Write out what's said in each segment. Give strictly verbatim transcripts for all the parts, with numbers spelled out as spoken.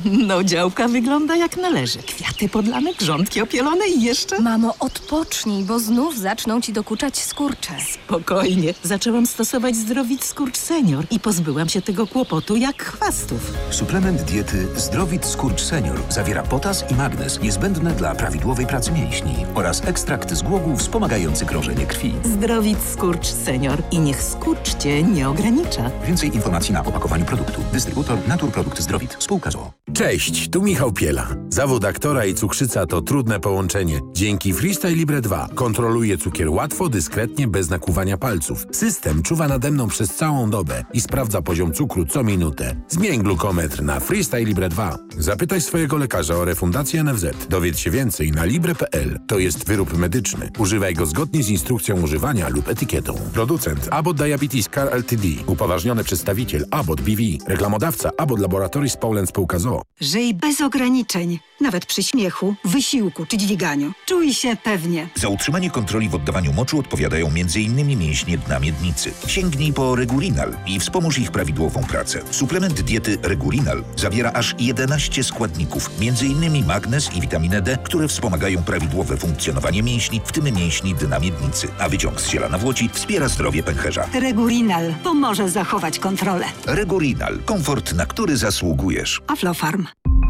No, działka wygląda jak należy. Kwiaty podlane, grządki opielone i jeszcze... Mamo, odpocznij, bo znów zaczną ci dokuczać skurcze. Spokojnie. Zaczęłam stosować Zdrowit Skurcz Senior i pozbyłam się tego kłopotu jak chwastów. Suplement diety Zdrowit Skurcz Senior zawiera potas i magnez niezbędne dla prawidłowej pracy mięśni oraz ekstrakt z głogu wspomagający krążenie krwi. Zdrowit Skurcz Senior i niech skurcz cię nie ogranicza. Więcej informacji na opakowaniu produktu. Dystrybutor Naturprodukt Zdrowit. Spółka z o o. Cześć, tu Michał Piela. Zawód aktora i cukrzyca to trudne połączenie. Dzięki Freestyle Libre dwa kontroluję cukier łatwo, dyskretnie, bez nakłuwania palców. System czuwa nade mną przez całą dobę i sprawdza poziom cukru co minutę. Zmień glukometr na Freestyle Libre dwa. Zapytaj swojego lekarza o refundację N F Z. Dowiedz się więcej na libre kropka p l. To jest wyrób medyczny. Używaj go zgodnie z instrukcją używania lub etykietą. Producent Abbott Diabetes Care Ltd. Upoważniony przedstawiciel Abbott B V. Reklamodawca Abbott Laboratories Poland Spółka z o o. Żyj bez ograniczeń. Nawet przy śmiechu, wysiłku czy dźwiganiu. Czuj się pewnie. Za utrzymanie kontroli w oddawaniu moczu odpowiadają m.in. mięśnie dna miednicy. Sięgnij po Regulinal i wspomóż ich prawidłową pracę. Suplement diety Regulinal zawiera aż jedenaście składników, m.in. magnez i witaminę D, które wspomagają prawidłowe funkcjonowanie mięśni, w tym mięśni dna miednicy. A wyciąg z ziela nawłoci wspiera zdrowie pęcherza. Regulinal pomoże zachować kontrolę. Regulinal. Komfort, na który zasługujesz. Aflofarm.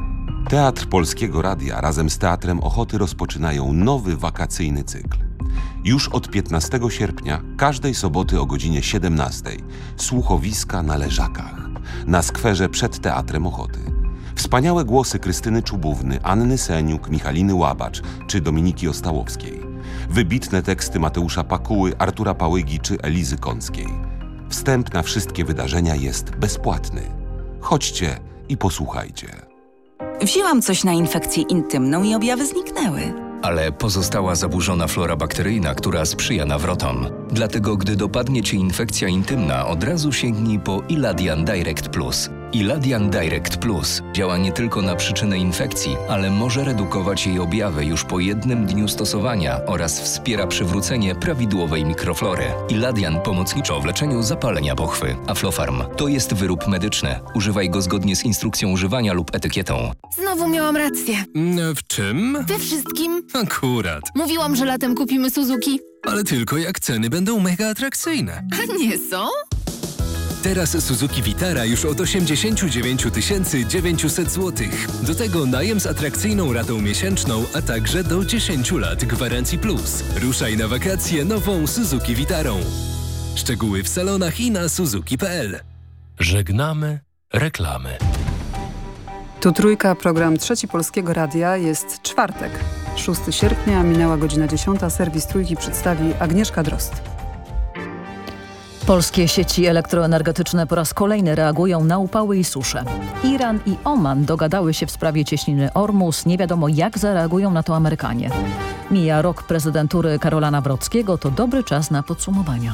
Teatr Polskiego Radia razem z Teatrem Ochoty rozpoczynają nowy wakacyjny cykl. Już od piętnastego sierpnia, każdej soboty o godzinie siedemnastej, słuchowiska na Leżakach, na skwerze przed Teatrem Ochoty. Wspaniałe głosy Krystyny Czubówny, Anny Seniuk, Michaliny Łabacz czy Dominiki Ostałowskiej. Wybitne teksty Mateusza Pakuły, Artura Pałygi czy Elizy Kąckiej. Wstęp na wszystkie wydarzenia jest bezpłatny. Chodźcie i posłuchajcie. Wzięłam coś na infekcję intymną i objawy zniknęły. Ale pozostała zaburzona flora bakteryjna, która sprzyja nawrotom. Dlatego, gdy dopadnie Cię infekcja intymna, od razu sięgnij po Iladian Direct Plus. Iladian Direct Plus działa nie tylko na przyczynę infekcji, ale może redukować jej objawy już po jednym dniu stosowania oraz wspiera przywrócenie prawidłowej mikroflory. Iladian pomocniczo w leczeniu zapalenia pochwy. Aflofarm to jest wyrób medyczny. Używaj go zgodnie z instrukcją używania lub etykietą. Znowu miałam rację. W czym? We wszystkim. Akurat. Mówiłam, że latem kupimy Suzuki. Ale tylko jak ceny będą mega atrakcyjne. A nie są? Teraz Suzuki Vitara już od osiemdziesiąt dziewięć tysięcy dziewięćset złotych. Do tego najem z atrakcyjną ratą miesięczną, a także do dziesięć lat gwarancji plus. Ruszaj na wakacje nową Suzuki Vitarą. Szczegóły w salonach i na suzuki kropka p l. Żegnamy reklamy. Tu Trójka, program Trzeci Polskiego Radia. Jest czwartek, szóstego sierpnia, minęła godzina dziesiąta. Serwis Trójki przedstawi Agnieszka Drozd. Polskie sieci elektroenergetyczne po raz kolejny reagują na upały i susze. Iran i Oman dogadały się w sprawie cieśniny Ormus. Nie wiadomo, jak zareagują na to Amerykanie. Mija rok prezydentury Karola Nawrockiego. To dobry czas na podsumowania.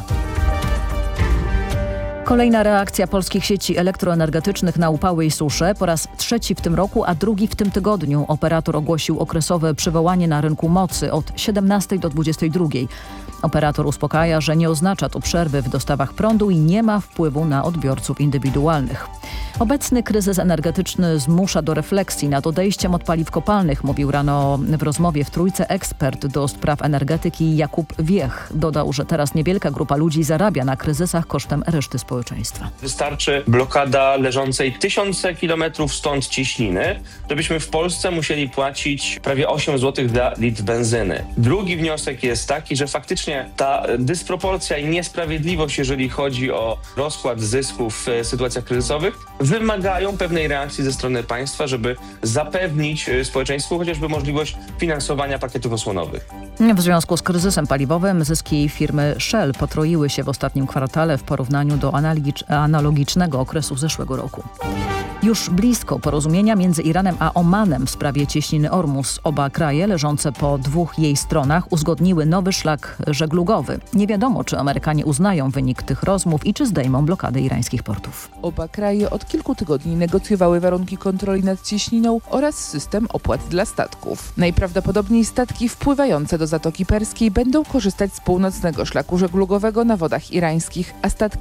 Kolejna reakcja polskich sieci elektroenergetycznych na upały i susze. Po raz trzeci w tym roku, a drugi w tym tygodniu operator ogłosił okresowe przywołanie na rynku mocy od siedemnastej do dwudziestej drugiej. Operator uspokaja, że nie oznacza to przerwy w dostawach prądu i nie ma wpływu na odbiorców indywidualnych. Obecny kryzys energetyczny zmusza do refleksji nad odejściem od paliw kopalnych, mówił rano w rozmowie w Trójce ekspert do spraw energetyki Jakub Wiech. Dodał, że teraz niewielka grupa ludzi zarabia na kryzysach kosztem reszty społeczeństwa. Wystarczy blokada leżącej tysiące kilometrów stąd cieśniny, żebyśmy w Polsce musieli płacić prawie osiem złotych za litr benzyny. Drugi wniosek jest taki, że faktycznie ta dysproporcja i niesprawiedliwość, jeżeli chodzi o rozkład zysków w sytuacjach kryzysowych, wymagają pewnej reakcji ze strony państwa, żeby zapewnić społeczeństwu chociażby możliwość finansowania pakietów osłonowych. W związku z kryzysem paliwowym zyski firmy Shell potroiły się w ostatnim kwartale w porównaniu do analogicznego okresu zeszłego roku. Już blisko porozumienia między Iranem a Omanem w sprawie cieśniny Ormus. Oba kraje leżące po dwóch jej stronach uzgodniły nowy szlak żeglugowy. Nie wiadomo, czy Amerykanie uznają wynik tych rozmów i czy zdejmą blokadę irańskich portów. Oba kraje od kilku tygodni negocjowały warunki kontroli nad cieśniną oraz system opłat dla statków. Najprawdopodobniej statki wpływające do Zatoki Perskiej będą korzystać z północnego szlaku żeglugowego na wodach irańskich, a statki